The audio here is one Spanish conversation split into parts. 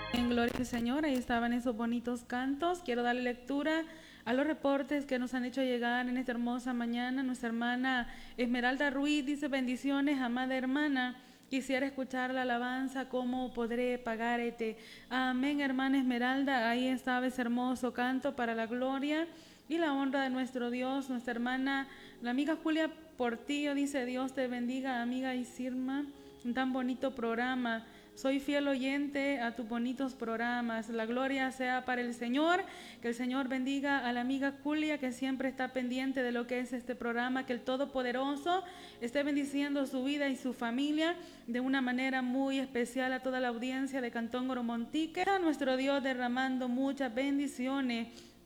En gloria al Señor, ahí estaban esos bonitos cantos. Quiero darle lectura a los reportes que nos han hecho llegar en esta hermosa mañana. Nuestra hermana Esmeralda Ruiz dice: bendiciones, amada hermana. Quisiera escuchar la alabanza, ¿cómo podré pagarte? Amén, hermana Esmeralda. Ahí estaba ese hermoso canto para la gloria y la honra de nuestro Dios. Nuestra hermana, la amiga Julia Portillo dice: Dios te bendiga, amiga Isirma. Un tan bonito programa. Soy fiel oyente a tus bonitos programas. La gloria sea para el Señor. Que el Señor bendiga a la amiga Julia, que siempre está pendiente de lo que es este programa. Que el Todopoderoso esté bendiciendo su vida y su familia de una manera muy especial a toda la audiencia de Cantón Oromontique. A nuestro Dios derramando muchas bendiciones.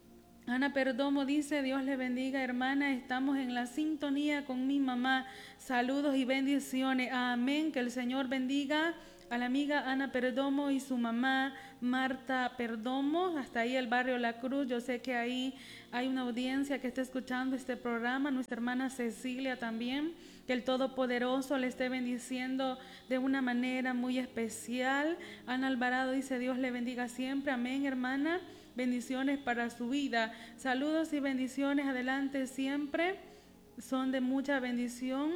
Ana Perdomo dice: Dios le bendiga, hermana, estamos en la sintonía con mi mamá. Saludos y bendiciones. Amén. Que el Señor bendiga a la amiga Ana Perdomo y su mamá Marta Perdomo, hasta ahí el barrio La Cruz. Yo sé que ahí hay una audiencia que está escuchando este programa. Nuestra hermana Cecilia también. Que el Todopoderoso le esté bendiciendo de una manera muy especial. Ana Alvarado dice: Dios le bendiga siempre. Amén, hermana. Bendiciones para su vida. Saludos y bendiciones. Adelante siempre. Son de mucha bendición.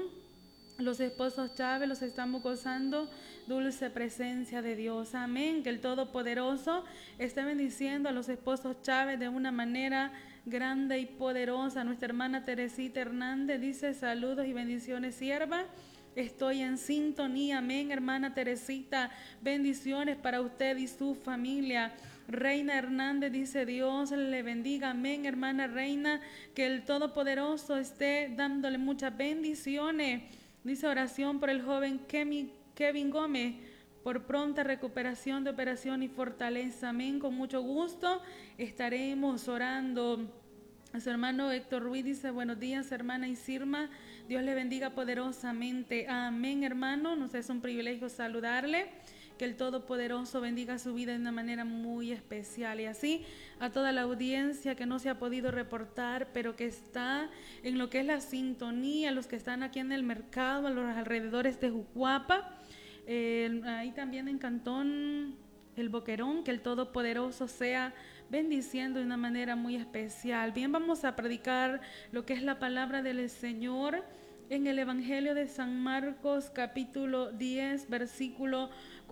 Los esposos Chávez los estamos gozando dulce presencia de Dios. Amén. Que el Todopoderoso esté bendiciendo a los esposos Chávez de una manera grande y poderosa. Nuestra hermana Teresita Hernández dice: saludos y bendiciones, sierva. Estoy en sintonía. Amén, hermana Teresita. Bendiciones para usted y su familia. Reina Hernández dice: Dios le bendiga. Amén, hermana Reina. Que el Todopoderoso esté dándole muchas bendiciones. Dice: oración por el joven Kevin Gómez, por pronta recuperación de operación y fortaleza. Amén, con mucho gusto estaremos orando. A su hermano Héctor Ruiz dice: buenos días, hermana Isirma. Dios le bendiga poderosamente. Amén, hermano. Nos es un privilegio saludarle. Que el Todopoderoso bendiga su vida de una manera muy especial. Y así a toda la audiencia que no se ha podido reportar, pero que está en lo que es la sintonía, los que están aquí en el mercado, a los alrededores de Jucuapa, ahí también en Cantón El Boquerón. Que el Todopoderoso sea bendiciendo de una manera muy especial. Bien, vamos a predicar lo que es la palabra del Señor en el Evangelio de San Marcos, capítulo 10, versículo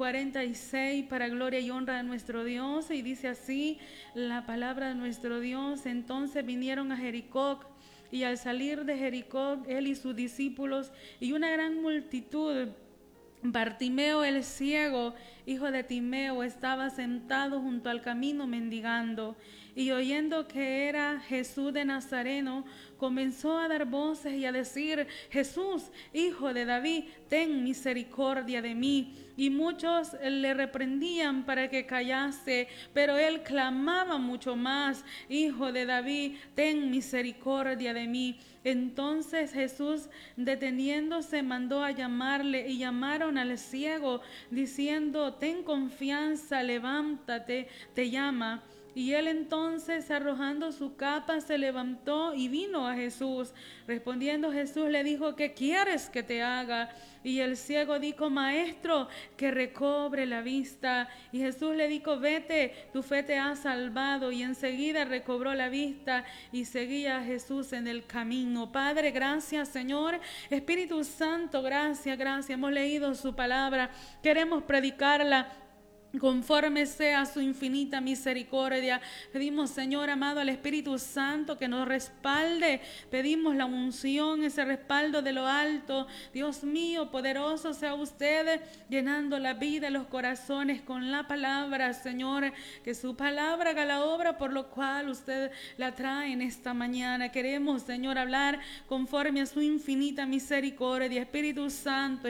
46, para gloria y honra de nuestro Dios. Y dice así la palabra de nuestro Dios: entonces vinieron a Jericó, y al salir de Jericó, él y sus discípulos y una gran multitud, Bartimeo el ciego, hijo de Timeo, estaba sentado junto al camino mendigando, y oyendo que era Jesús de Nazareno, comenzó a dar voces y a decir: Jesús, hijo de David, ten misericordia de mí. Y muchos le reprendían para que callase, pero él clamaba mucho más: Hijo de David, ten misericordia de mí. Entonces Jesús, deteniéndose, mandó a llamarle, y llamaron al ciego, diciendo: ten confianza, levántate, te llama. Y él entonces, arrojando su capa, se levantó y vino a Jesús. Respondiendo Jesús le dijo: ¿qué quieres que te haga? Y el ciego dijo: Maestro, que recobre la vista. Y Jesús le dijo: vete, tu fe te ha salvado. Y enseguida recobró la vista y seguía a Jesús en el camino. Padre, gracias, Señor. Espíritu Santo, gracias, gracias. Hemos leído su palabra, queremos predicarla conforme sea su infinita misericordia. Pedimos, Señor amado, al Espíritu Santo que nos respalde. Pedimos la unción, ese respaldo de lo alto. Dios mío, poderoso sea usted, llenando la vida, los corazones con la palabra, Señor. Que su palabra haga la obra por lo cual usted la trae en esta mañana. Queremos, Señor, hablar conforme a su infinita misericordia. Espíritu Santo,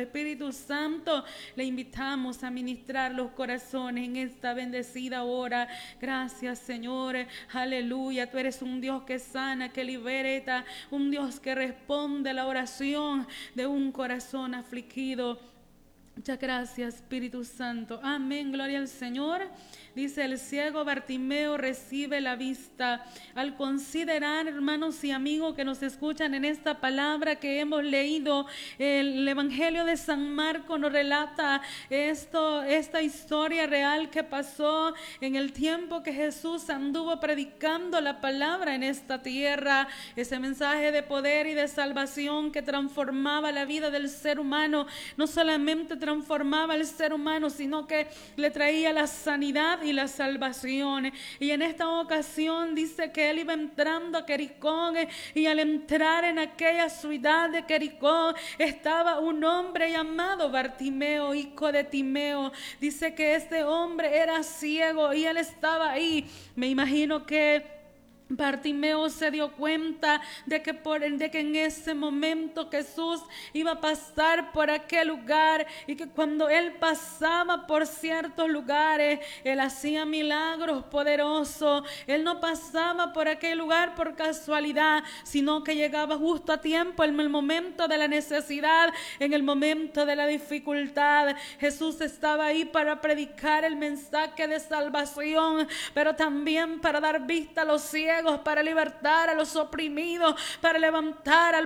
le invitamos a ministrar los corazones en esta bendecida hora. Gracias, Señor. Aleluya. Tú eres un Dios que sana, que libera, un Dios que responde a la oración de un corazón afligido. Muchas gracias, Espíritu Santo. Amén, gloria al Señor. Dice: el ciego Bartimeo recibe la vista. Al considerar, hermanos y amigos que nos escuchan en esta palabra que hemos leído, el Evangelio de San Marcos nos relata esta historia real que pasó en el tiempo que Jesús anduvo predicando la palabra en esta tierra. Ese mensaje de poder y de salvación que transformaba la vida del ser humano. No solamente transformaba al ser humano, sino que le traía la sanidad y la salvación. Y en esta ocasión dice que él iba entrando a Jericó, y al entrar en aquella ciudad de Jericó estaba un hombre llamado Bartimeo, hijo de Timeo. Dice que este hombre era ciego y él estaba ahí. Me imagino que Bartimeo se dio cuenta de que en ese momento Jesús iba a pasar por aquel lugar, y que cuando él pasaba por ciertos lugares, él hacía milagros poderosos. Él no pasaba por aquel lugar por casualidad, sino que llegaba justo a tiempo en el momento de la necesidad, en el momento de la dificultad. Jesús estaba ahí para predicar el mensaje de salvación, pero también para dar vista a los ciegos, para libertar a los oprimidos, para levantar al